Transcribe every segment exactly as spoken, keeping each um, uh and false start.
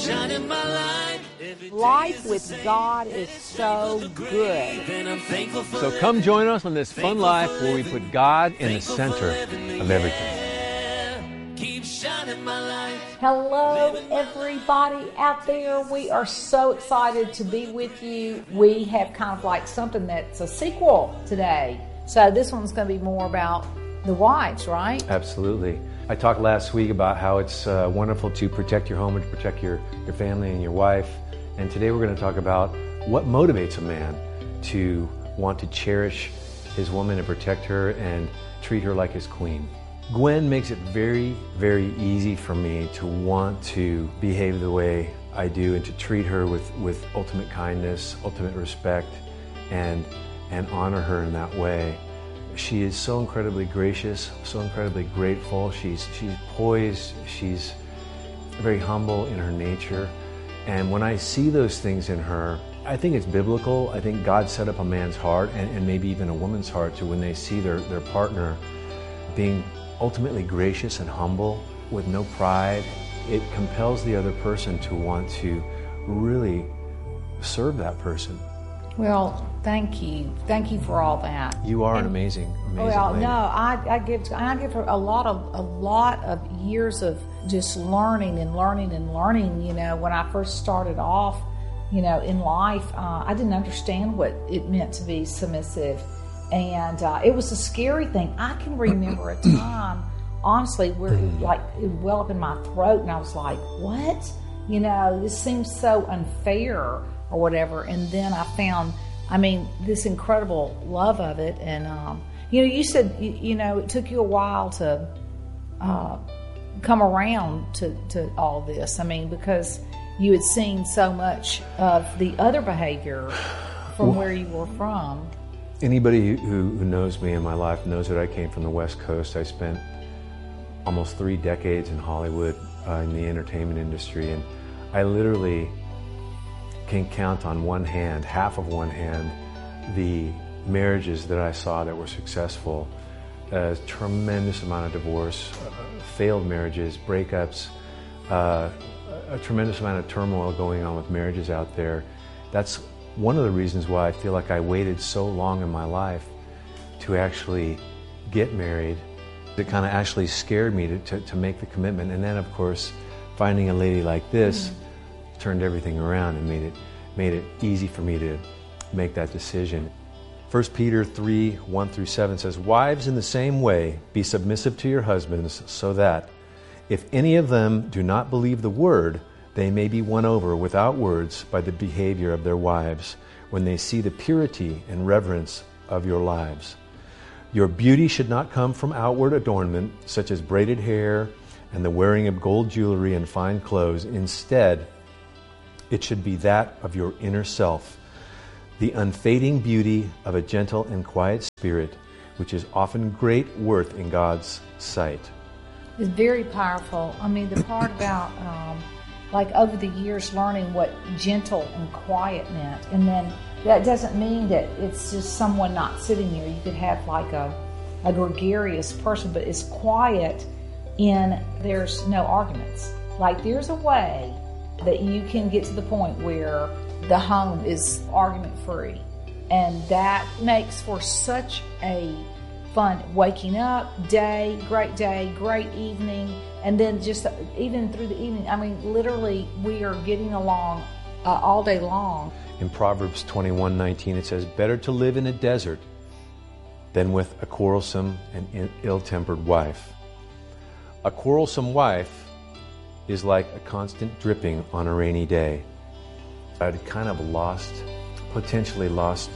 shining my light. Life with God is so good. So come join us on this fun life where we put God in the center of everything. Keep shining my light. Hello, everybody out there. We are so excited to be with you. We have kind of like something that's a sequel today. So this one's going to be more about the wives, right? Absolutely. I talked last week about how it's uh, wonderful to protect your home and to protect your, your family and your wife. And today we're going to talk about what motivates a man to want to cherish his woman and protect her and treat her like his queen. Gwen makes it very, very easy for me to want to behave the way I do and to treat her with, with ultimate kindness, ultimate respect, and, and honor her in that way. She is so incredibly gracious, so incredibly grateful. She's, she's poised, she's very humble in her nature. And when I see those things in her, I think it's biblical. I think God set up a man's heart and, and maybe even a woman's heart to when they see their, their partner being ultimately gracious and humble with no pride, it compels the other person to want to really serve that person. Well, thank you. Thank you for all that. You are and, an amazing, amazing Well, lady. no, I, I give I give her a lot of a lot of years of just learning and learning and learning. You know, when I first started off, you know, in life, uh, I didn't understand what it meant to be submissive, and uh, it was a scary thing. I can remember a time, honestly, where it, like it would well up in my throat, and I was like, "What? You know, this seems so unfair." Or whatever, and then I found, I mean, this incredible love of it, and um, you know, you said, you, you know, it took you a while to uh, come around to, to all this. I mean, because you had seen so much of the other behavior from well, where you were from. Anybody who, who knows me in my life knows that I came from the West Coast. I spent almost three decades in Hollywood uh, in the entertainment industry, and I literally can count on one hand, half of one hand, the marriages that I saw that were successful. A tremendous amount of divorce, uh, failed marriages, breakups, uh, a tremendous amount of turmoil going on with marriages out there. That's one of the reasons why I feel like I waited so long in my life to actually get married. It kind of actually scared me to, to, to make the commitment. And then, of course, finding a lady like this mm-hmm. turned everything around and made it made it easy for me to make that decision. First Peter three, one through seven says, "Wives, in the same way, be submissive to your husbands, so that, if any of them do not believe the word, they may be won over without words by the behavior of their wives, when they see the purity and reverence of your lives. Your beauty should not come from outward adornment, such as braided hair and the wearing of gold jewelry and fine clothes. Instead, it should be that of your inner self, the unfading beauty of a gentle and quiet spirit, which is often great worth in God's sight." It's very powerful. I mean, the part about, um, like, over the years learning what gentle and quiet meant, and then that doesn't mean that it's just someone not sitting there. You could have, like, a, a gregarious person, but it's quiet in there's no arguments. Like, there's a way that you can get to the point where the home is argument-free. And that makes for such a fun waking up day, great day, great evening, and then just even through the evening. I mean, literally, we are getting along uh, all day long. In Proverbs twenty-one nineteen, it says, "Better to live in a desert than with a quarrelsome and ill-tempered wife." A quarrelsome wife is like a constant dripping on a rainy day. I'd kind of lost, potentially lost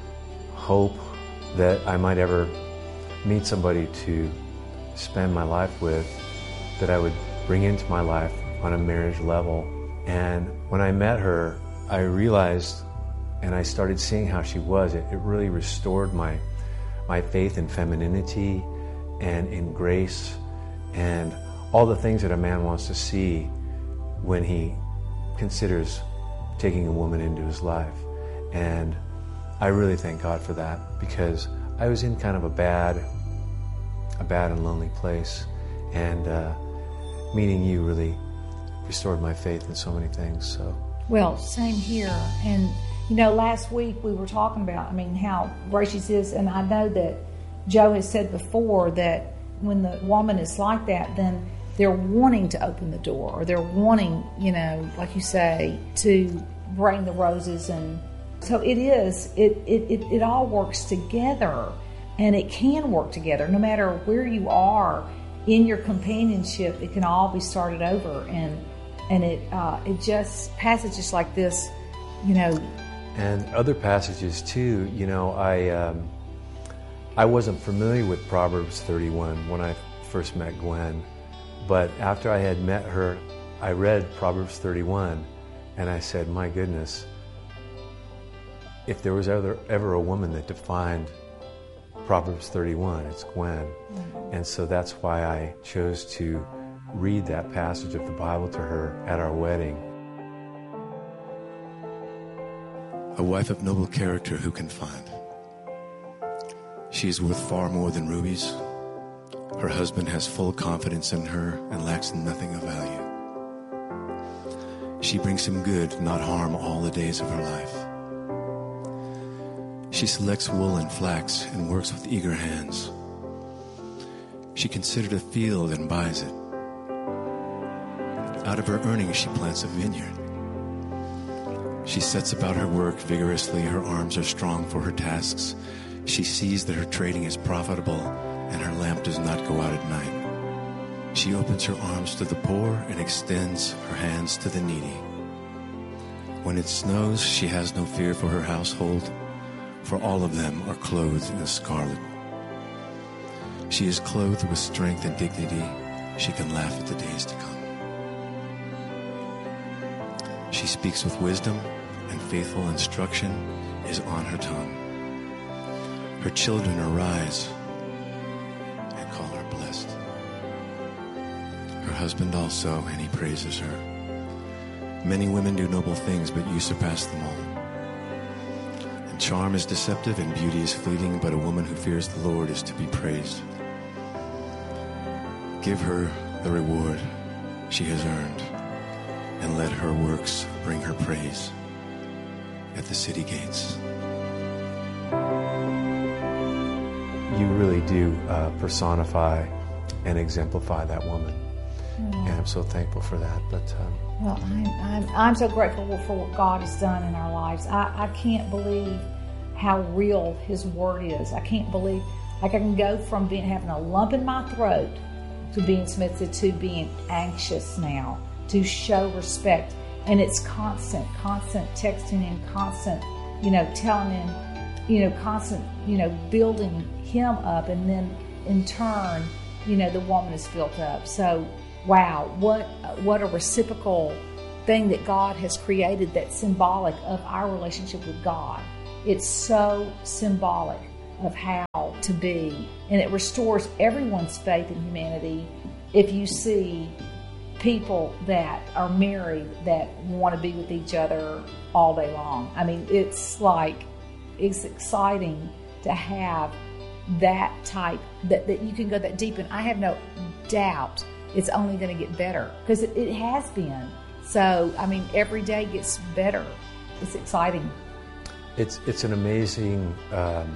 hope that I might ever meet somebody to spend my life with, that I would bring into my life on a marriage level. And when I met her, I realized, and I started seeing how she was, it, it really restored my, my faith in femininity and in grace and all the things that a man wants to see when he considers taking a woman into his life. And I really thank God for that, because I was in kind of a bad, a bad and lonely place. And uh, meeting you really restored my faith in so many things. So, well, same here. And you know, last week we were talking about, I mean, how gracious is, and I know that Joe has said before that when the woman is like that, then they're wanting to open the door, or they're wanting, you know, like you say, to bring the roses. And so it is, it, it, it, it all works together, and it can work together no matter where you are in your companionship. It can all be started over, and and it uh, it just, passages like this, you know. And other passages too, you know, I um, I wasn't familiar with Proverbs thirty-one when I first met Gwen, but after I had met her, I read Proverbs thirty-one, and I said, my goodness, if there was ever, ever a woman that defined Proverbs thirty-one, it's Gwen. Mm-hmm. And so that's why I chose to read that passage of the Bible to her at our wedding. A wife of noble character who can find? She is worth far more than rubies. Her husband has full confidence in her and lacks nothing of value. She brings him good, not harm, all the days of her life. She selects wool and flax and works with eager hands. She considered a field and buys it. Out of her earnings she plants a vineyard. She sets about her work vigorously. Her arms are strong for her tasks. She sees that her trading is profitable, and her lamp does not go out at night. She opens her arms to the poor and extends her hands to the needy. When it snows, she has no fear for her household, for all of them are clothed in scarlet. She is clothed with strength and dignity. She can laugh at the days to come. She speaks with wisdom, and faithful instruction is on her tongue. Her children arise and call her blessed. Her husband also, and he praises her. Many women do noble things, but you surpass them all. And charm is deceptive, and beauty is fleeting, but a woman who fears the Lord is to be praised. Give her the reward she has earned, and let her works bring her praise at the city gates. You really do uh, personify and exemplify that woman. Mm. And I'm so thankful for that. But um, well, I'm, I'm, I'm so grateful for what God has done in our lives. I, I can't believe how real His Word is. I can't believe, like I can go from being having a lump in my throat to being submitted to being anxious now, to show respect. And it's constant, constant texting and constant, you know, telling him, you know, constant, you know, building him up. And then in turn, you know, the woman is built up. So, wow, what what a reciprocal thing that God has created that's symbolic of our relationship with God. It's so symbolic of how to be. And it restores everyone's faith in humanity if you see people that are married that want to be with each other all day long. I mean, it's like, it's exciting to have that type, that, that you can go that deep. And I have no doubt it's only going to get better, because it, it has been. So, I mean, every day gets better. It's exciting. It's, it's an amazing um,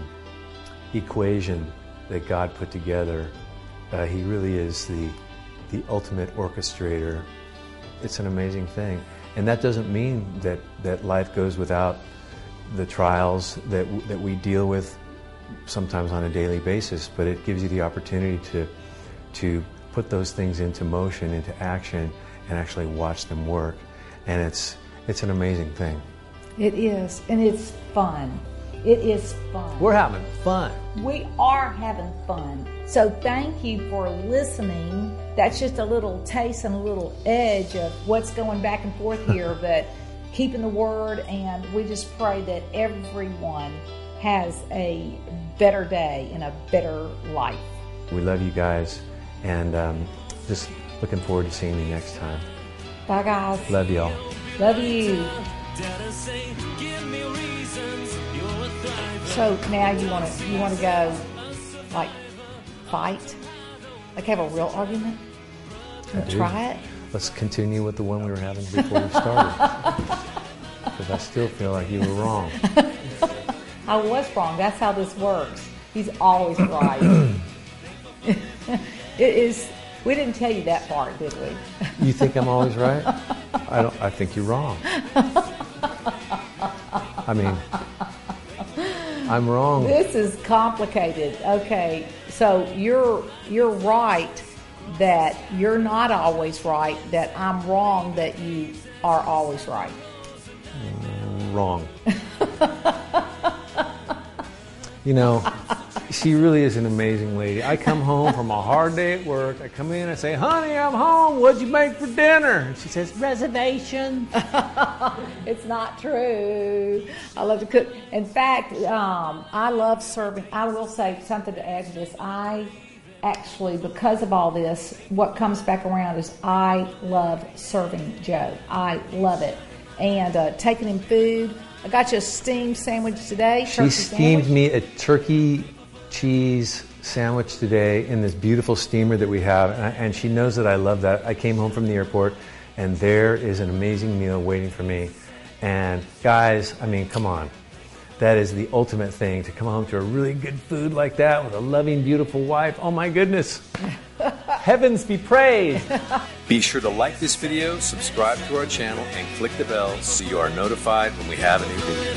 equation that God put together. Uh, he really is the the ultimate orchestrator. It's an amazing thing. And that doesn't mean that, that life goes without the trials that, w- that we deal with sometimes on a daily basis, but it gives you the opportunity to, to put those things into motion, into action, and actually watch them work. And it's, it's an amazing thing. It is, and it's fun. It is fun. We're having fun. We are having fun. So thank you for listening. That's just a little taste and a little edge of what's going back and forth here, but keeping the Word, and we just pray that everyone has a better day and a better life. We love you guys, and um, just looking forward to seeing you next time. Bye, guys. Love y'all. Love you. So now you want to you want to go like fight, like have a real argument? You want to try it? let's continue with the one we were having before we started. Because I still feel like you were wrong. I was wrong. That's how this works. He's always right. It is. We didn't tell you that part, did we? You think I'm always right? I don't. I think you're wrong. I mean, I'm wrong. This is complicated. Okay, so you're you're right that you're not always right. That I'm wrong that you are always right. Wrong. You know, she really is an amazing lady. I come home from a hard day at work. I come in, I say, honey, I'm home. What'd you make for dinner? And she says, reservation. It's not true. I love to cook. In fact, um, I love serving. I will say something to add to this. I actually, because of all this, what comes back around is I love serving Joe. I love it. And uh, taking him food. I got you a steamed sandwich today. She steamed me a turkey cheese sandwich today in this beautiful steamer that we have, and, I, and she knows that I love that. I came home from the airport, and there is an amazing meal waiting for me. And guys, I mean, come on. That is the ultimate thing, to come home to a really good food like that with a loving, beautiful wife. Oh my goodness. Heavens be praised. Be sure to like this video, subscribe to our channel, and click the bell so you are notified when we have a new video.